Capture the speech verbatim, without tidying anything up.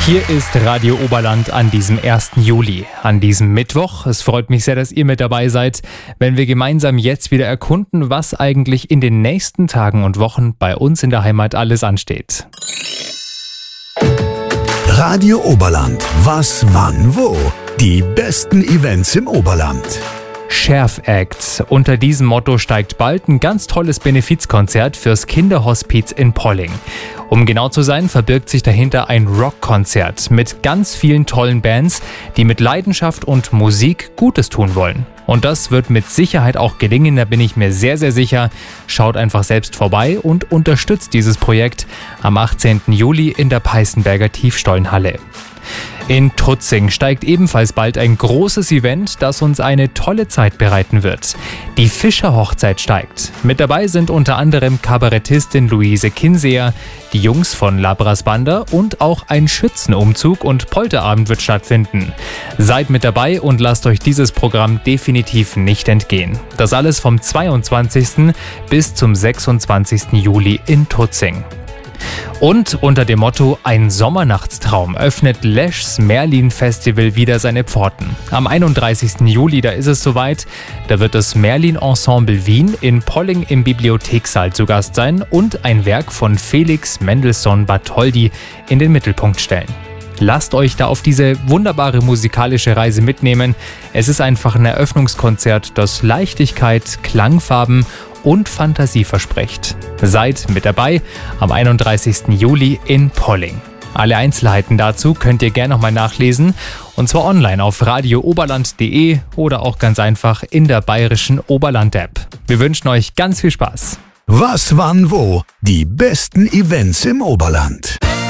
Hier ist Radio Oberland an diesem ersten Juli, an diesem Mittwoch. Es freut mich sehr, dass ihr mit dabei seid, wenn wir gemeinsam jetzt wieder erkunden, was eigentlich in den nächsten Tagen und Wochen bei uns in der Heimat alles ansteht. Radio Oberland. Was, wann, wo? Die besten Events im Oberland. Schärf-Acts. Unter diesem Motto steigt bald ein ganz tolles Benefizkonzert fürs Kinderhospiz in Polling. Um genau zu sein, verbirgt sich dahinter ein Rockkonzert mit ganz vielen tollen Bands, die mit Leidenschaft und Musik Gutes tun wollen. Und das wird mit Sicherheit auch gelingen, da bin ich mir sehr, sehr sicher. Schaut einfach selbst vorbei und unterstützt dieses Projekt am achtzehnten Juli in der Peißenberger Tiefstollenhalle. In Tutzing steigt ebenfalls bald ein großes Event, das uns eine tolle Zeit bereiten wird. Die Fischerhochzeit steigt. Mit dabei sind unter anderem Kabarettistin Luise Kinseer, die Jungs von Labras Banda und auch ein Schützenumzug und Polterabend wird stattfinden. Seid mit dabei und lasst euch dieses Programm definitiv nicht entgehen. Das alles vom zweiundzwanzigsten bis zum sechsundzwanzigsten Juli in Tutzing. Und unter dem Motto Ein Sommernachtstraum öffnet Lesch's Merlin Festival wieder seine Pforten. Am einunddreißigsten Juli, da ist es soweit, da wird das Merlin Ensemble Wien in Polling im Bibliothekssaal zu Gast sein und ein Werk von Felix Mendelssohn Bartholdy in den Mittelpunkt stellen. Lasst euch da auf diese wunderbare musikalische Reise mitnehmen. Es ist einfach ein Eröffnungskonzert, das Leichtigkeit, Klangfarben und Fantasie verspricht. Seid mit dabei am einunddreißigsten Juli in Polling. Alle Einzelheiten dazu könnt ihr gerne nochmal nachlesen und zwar online auf radio oberland punkt de oder auch ganz einfach in der bayerischen Oberland-App. Wir wünschen euch ganz viel Spaß. Was, wann, wo? Die besten Events im Oberland.